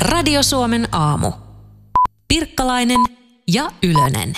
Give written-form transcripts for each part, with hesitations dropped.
Radio Suomen aamu. Pirkkalainen ja Ylönen.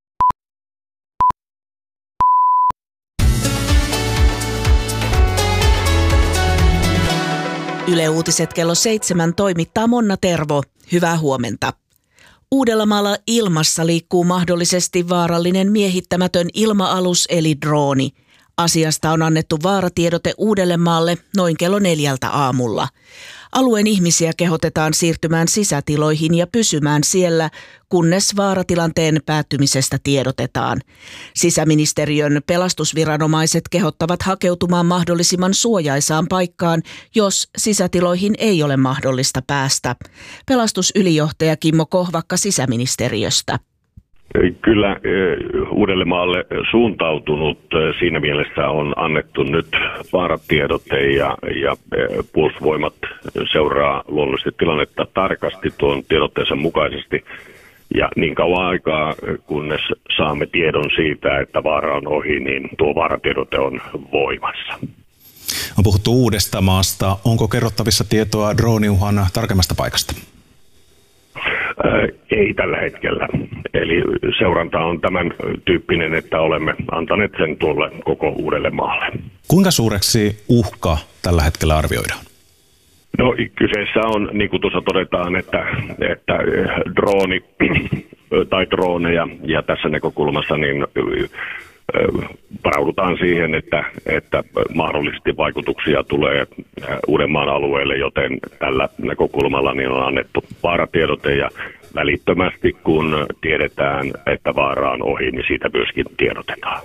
Yle Uutiset kello 7 toimittaa Monna Tervo. Hyvää huomenta. Uudellamaalla ilmassa liikkuu mahdollisesti vaarallinen miehittämätön ilma-alus eli drooni. Asiasta on annettu vaaratiedote Uudellemaalle noin kello 4 aamulla. Alueen ihmisiä kehotetaan siirtymään sisätiloihin ja pysymään siellä, kunnes vaaratilanteen päättymisestä tiedotetaan. Sisäministeriön pelastusviranomaiset kehottavat hakeutumaan mahdollisimman suojaisaan paikkaan, jos sisätiloihin ei ole mahdollista päästä. Pelastusylijohtaja Kimmo Kohvakka sisäministeriöstä. Kyllä Uudellemaalle suuntautunut siinä mielessä on annettu nyt vaaratiedote ja puolustusvoimat seuraa luonnollisesti tilannetta tarkasti tuon tiedotteessa mukaisesti. Ja niin kauan aikaa, kunnes saamme tiedon siitä, että vaara on ohi, niin tuo vaaratiedote on voimassa. On puhuttu Uudestamaasta. Onko kerrottavissa tietoa drooniuhan tarkemmasta paikasta? Ei tällä hetkellä. Eli seuranta on tämän tyyppinen, että olemme antaneet sen tuolle koko Uudellemaalle. Kuinka suureksi uhka tällä hetkellä arvioidaan? No kyseessä on, niin kuin tuossa todetaan, että drooni tai droneja ja tässä näkökulmassa niin varaudutaan siihen, että mahdollisesti vaikutuksia tulee Uudenmaan alueelle, joten tällä näkökulmalla niin on annettu vaaratiedote ja välittömästi kun tiedetään, että vaara on ohi, niin siitä myöskin tiedotetaan.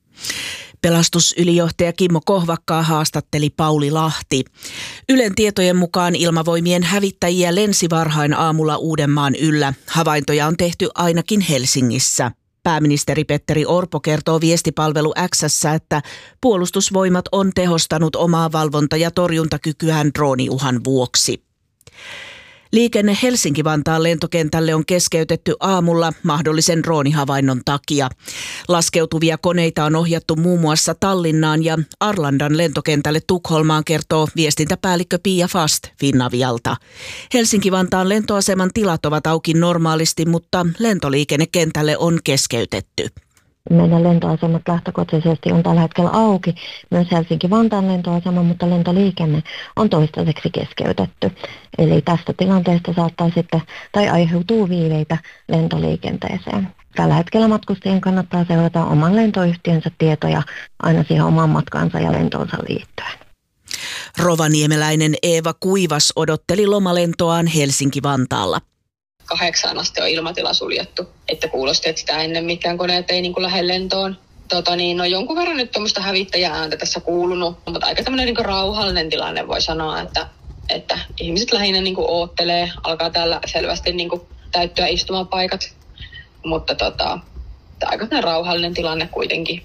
Pelastusylijohtaja Kimmo Kohvakkaa haastatteli Pauli Lahti. Ylen tietojen mukaan ilmavoimien hävittäjiä lensi varhain aamulla Uudenmaan yllä. Havaintoja on tehty ainakin Helsingissä. Pääministeri Petteri Orpo kertoo viestipalvelu X:ssä, että puolustusvoimat on tehostanut omaa valvonta- ja torjuntakykyään drooniuhan vuoksi. Liikenne Helsinki-Vantaan lentokentälle on keskeytetty aamulla mahdollisen droonihavainnon takia. Laskeutuvia koneita on ohjattu muun muassa Tallinnaan ja Arlandan lentokentälle Tukholmaan, kertoo viestintäpäällikkö Pia Fast Finnavialta. Helsinki-Vantaan lentoaseman tilat ovat auki normaalisti, mutta lentoliikenne kentälle on keskeytetty. Meidän lentoasemat lähtökohtaisesti on tällä hetkellä auki, myös Helsinki-Vantaan lentoasema, mutta lentoliikenne on toistaiseksi keskeytetty. Eli tästä tilanteesta saattaa sitten, tai aiheutuu viiveitä lentoliikenteeseen. Tällä hetkellä matkustajien kannattaa seurata oman lentoyhtiönsä tietoja aina siihen omaan matkaansa ja lentoonsa liittyen. Rovaniemeläinen Eeva Kuivas odotteli lomalentoaan Helsinki-Vantaalla. 8 asti on ilmatila suljettu, että kuulosti, että sitä ennen mikään koneet ei lähde lentoon. No jonkun verran nyt tuommoista hävittäjäääntä tässä kuulunut, mutta aika tämmöinen rauhallinen tilanne voi sanoa, että ihmiset lähinnä oottelee, alkaa täällä selvästi täyttyä istumapaikat, mutta aika rauhallinen tilanne kuitenkin.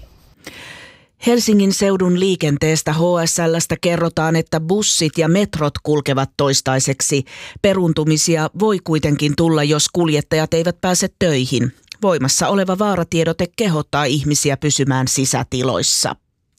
Helsingin seudun liikenteestä HSL:stä kerrotaan, että bussit ja metrot kulkevat toistaiseksi. Peruuntumisia voi kuitenkin tulla, jos kuljettajat eivät pääse töihin. Voimassa oleva vaaratiedote kehottaa ihmisiä pysymään sisätiloissa.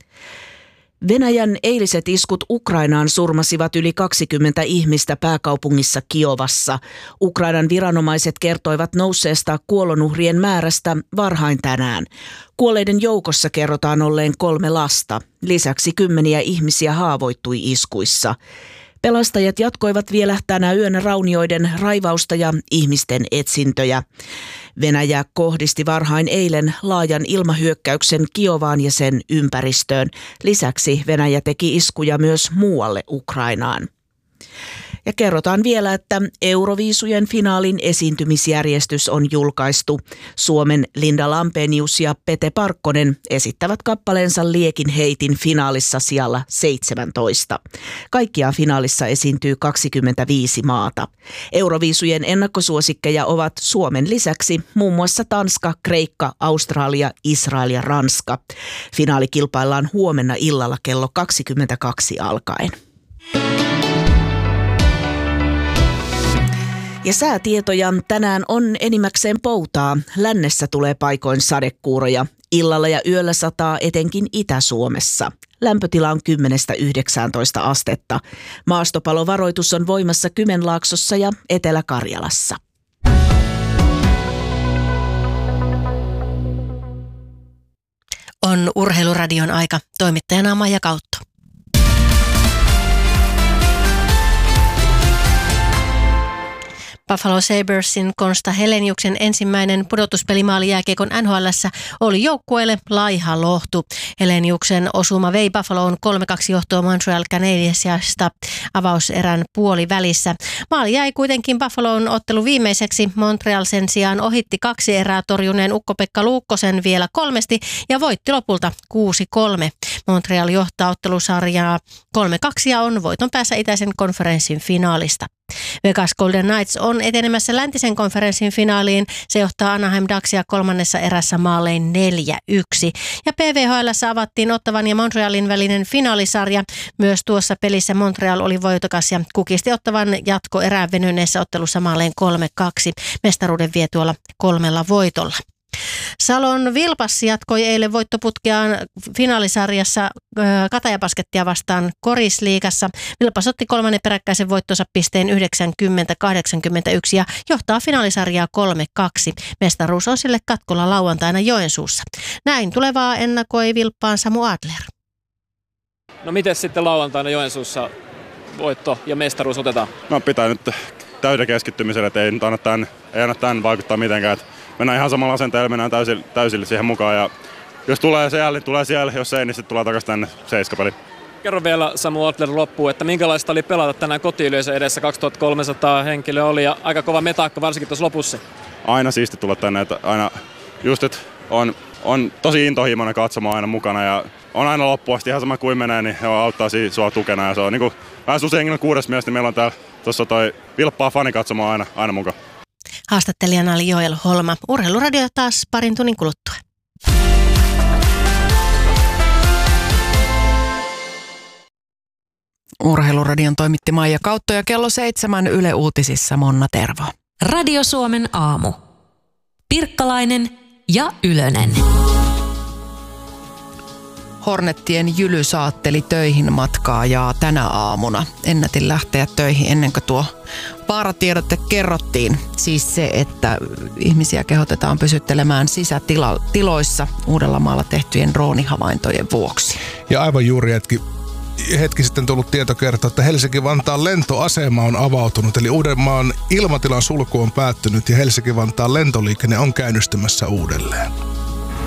Venäjän eiliset iskut Ukrainaan surmasivat yli 20 ihmistä pääkaupungissa Kiovassa. Ukrainan viranomaiset kertoivat nousseesta kuolonuhrien määrästä varhain tänään. Kuolleiden joukossa kerrotaan olleen 3 lasta. Lisäksi 10 ihmisiä haavoittui iskuissa. Pelastajat jatkoivat vielä tänä yönä raunioiden raivausta ja ihmisten etsintöjä. Venäjä kohdisti varhain eilen laajan ilmahyökkäyksen Kiovaan ja sen ympäristöön. Lisäksi Venäjä teki iskuja myös muualle Ukrainaan. Ja kerrotaan vielä, että Euroviisujen finaalin esiintymisjärjestys on julkaistu. Suomen Linda Lampenius ja Pete Parkkonen esittävät kappaleensa Liekin heitin finaalissa sijalla 17. Kaikkiaan finaalissa esiintyy 25 maata. Euroviisujen ennakkosuosikkeja ovat Suomen lisäksi muun muassa Tanska, Kreikka, Australia, Israel ja Ranska. Finaali kilpaillaan huomenna illalla kello 22 alkaen. Ja säätietoja tänään on enimmäkseen poutaa. Lännessä tulee paikoin sadekuuroja. Illalla ja yöllä sataa etenkin Itä-Suomessa. Lämpötila on 10–19 astetta. Maastopalovaroitus on voimassa Kymenlaaksossa ja Etelä-Karjalassa. On Urheiluradion aika. Toimittajana Maija Kautto. Buffalo Sabresin Konsta Heleniuksen ensimmäinen pudotuspelimaali jääkiekon NHL:ssä oli joukkueelle laiha lohtu. Heleniuksen osuma vei Buffaloon 3-2 johtoa Montreal Canadiensista avauserän puolivälissä. Maali jäi kuitenkin Buffaloon ottelu viimeiseksi. Montreal sen sijaan ohitti 2 erää torjuneen Ukko-Pekka Luukkosen vielä 3 ja voitti lopulta 6-3. Montreal johtaa ottelusarjaa 3-2 ja on voiton päässä itäisen konferenssin finaalista. Vegas Golden Knights on etenemässä läntisen konferenssin finaaliin. Se johtaa Anaheim Ducksia 3. erässä maalein 4-1. Ja PVHL:ssä avattiin Ottavan ja Montrealin välinen finaalisarja. Myös tuossa pelissä Montreal oli voitokas ja kukisti Ottavan jatkoerään venyneessä ottelussa maalein 3-2. Mestaruuden vie tuolla 3 voitolla. Salon Vilpas jatkoi eilen voittoputkeaan finaalisarjassa Katajabaskettia vastaan Korisliigassa. Vilpas otti 3. peräkkäisen voittonsa pisteen 90-81 ja johtaa finaalisarjaa 3-2. Mestaruus on sille katkolla lauantaina Joensuussa. Näin tulevaa ennakoi Vilppaan Samu Adler. No miten sitten lauantaina Joensuussa voitto ja mestaruus otetaan? No pitää nyt täyden keskittymisellä, että ei anna tämän vaikuttaa mitenkään. Mennään ihan samalla asenteella, mennään täysille siihen mukaan ja jos tulee siellä, niin tulee siellä, jos ei, niin sitten tulee takaisin tänne seiskapeliin. Kerro vielä Samu Adler loppuun, että minkälaista oli pelata tänään kotiyleisön edessä, 2300 henkilöä oli ja aika kova metakka varsinkin tuossa lopussa. Aina siisti tulla tänne, että aina just, että on tosi intohimoinen katsomaan aina mukana ja on aina loppuun asti ihan sama kuin menee, niin he auttaa sua tukena ja se on niinku vähän susihengilän 6. mies, niin meillä on täällä tuossa toi Vilppaa fani katsomaan aina mukaan. Haastattelijana oli Joel Holma. Urheiluradio taas parin tunnin kuluttua. Urheiluradion toimitti Maija Kautto ja kello 7 Yle Uutisissa Monna Tervo. Radio Suomen aamu. Pirkkalainen ja Ylönen. Hornettien Jyly saatteli töihin matkaajaa tänä aamuna. Ennätin lähteä töihin ennen kuin tuo vaaratiedote kerrottiin. Siis se, että ihmisiä kehotetaan pysyttelemään sisätiloissa Uudellamaalla tehtyjen droonihavaintojen vuoksi. Ja aivan juuri hetki sitten tullut tieto kertoo, että Helsinki-Vantaan lentoasema on avautunut. Eli Uudenmaan ilmatilan sulku on päättynyt ja Helsinki-Vantaan lentoliikenne on käynnistymässä uudelleen.